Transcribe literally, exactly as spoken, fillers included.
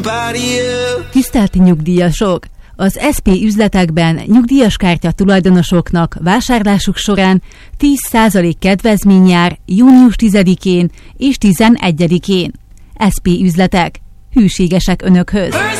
Tisztelt nyugdíjasok! Az es pé üzletekben nyugdíjas kártya tulajdonosoknak vásárlásuk során tíz százalék kedvezmény jár június tizedikén és tizenegyedikén. es pé üzletek. Hűségesek önökhöz!